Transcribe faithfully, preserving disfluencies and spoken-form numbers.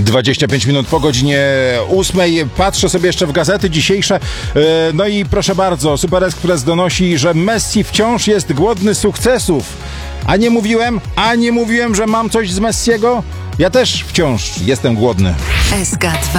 dwadzieścia pięć minut po godzinie ósmej. Patrzę sobie jeszcze w gazety dzisiejsze. No i proszę bardzo, Super Express donosi, że Messi wciąż jest głodny sukcesów. A nie mówiłem, a nie mówiłem, że mam coś z Messiego? Ja też wciąż jestem głodny. S K dwa.